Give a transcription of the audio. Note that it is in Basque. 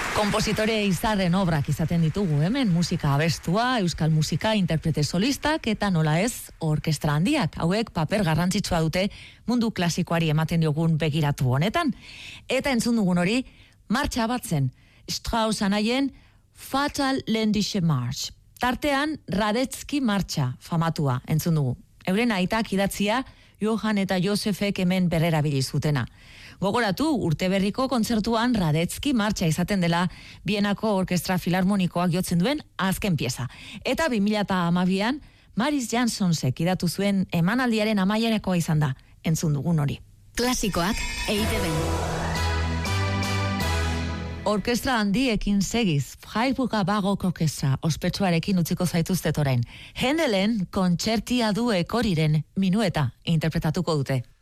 Kompositore izarren obrak izaten ditugu hemen, musika abestua, euskal musika, interprete solistak eta nola ez, orkestra handiak. Hauek paper garrantzitsua dute mundu klasikoari ematen diogun begiratu honetan. Eta entzun dugun hori, martxa batzen, Strauss anaien Fatal Ländische Marsch. Tartean, Radetzky martxa famatua entzun dugu. Euren aitak idatzia, Johann eta Josefek hemen berrerabili zutena. Gogoratu, urteberriko kontzertuan Radetzky martxa izaten dela Bienako Orkestra Filarmonikoak jotzen duen azken pieza. Eta 2012an Maris Jansonsek idatu zuen emanaldiaren amaierakoa izan da, entzun dugun hori. Klasikoak EITB. Orkestra handiekin segiz, Freiburger Baroque Orkestra ospetsuarekin utziko zaituztet orain. Händelen kontzertia du ekoriren minueta interpretatuko dute.